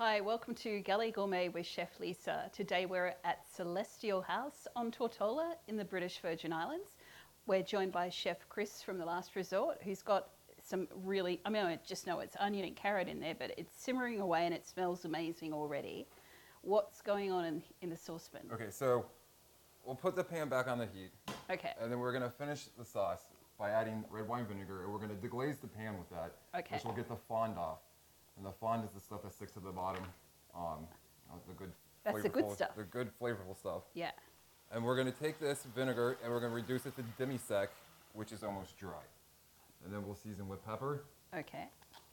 Hi, welcome to Galley Gourmet with Chef Lisa. Today we're at Celestial House on Tortola in the British Virgin Islands. We're joined by Chef Chris from The Last Resort, who's got some really, I just know it's onion and carrot in there, but it's simmering away and it smells amazing already. What's going on in the saucepan? Okay, so we'll put the pan back on the heat. Okay. And then we're gonna finish the sauce by adding red wine vinegar, and we're gonna deglaze the pan with that, Okay. which will get the fond off. And the fond is the stuff that sticks to the bottom. The good, That's the good stuff. The good flavorful stuff. Yeah. And we're gonna take this vinegar and we're gonna reduce it to demi-sec, which is almost dry. And then we'll season with pepper. Okay.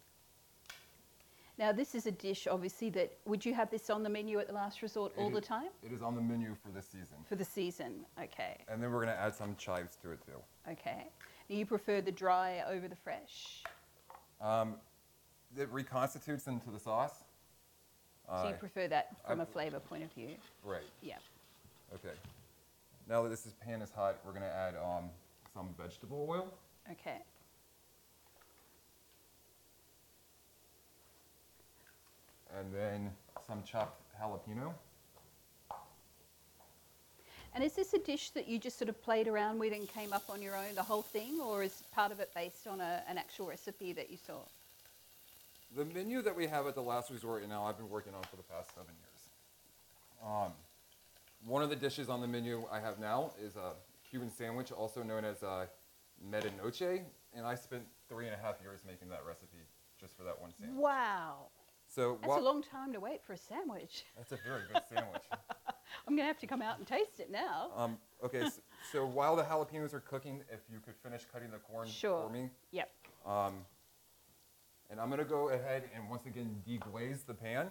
Now this is a dish, obviously, that, would you have this on the menu at The Last Resort all the time? It is on the menu for this season. For the season, okay. And then we're gonna add some chives to it too. Okay. Now you prefer the dry over the fresh? It reconstitutes into the sauce. So you prefer that from a flavor point of view? Right. Yeah. Okay. Now that this pan is hot, we're gonna add some vegetable oil. Okay. And then some chopped jalapeno. And is this a dish that you just sort of played around with and came up on your own, the whole thing, or is part of it based on an actual recipe that you saw? The menu that we have at The Last Resort now, I've been working on for the past 7 years. One of the dishes on the menu I have now is a Cuban sandwich, also known as medianoche, and I spent 3.5 years making that recipe just for that one sandwich. Wow. So that's a long time to wait for a sandwich. That's a very good sandwich. I'm going to have to come out and taste it now. Okay, so while the jalapenos are cooking, if you could finish cutting the corn for me. Yep. And I'm going to go ahead and once again deglaze the pan.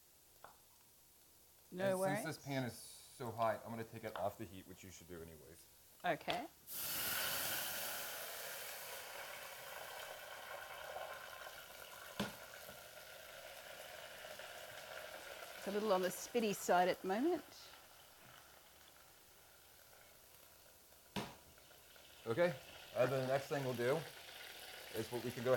No worries. Since this pan is so hot, I'm going to take it off the heat, which you should do anyways. Okay. It's a little on the spitty side at the moment. Okay, and then the next thing we'll do is what we can go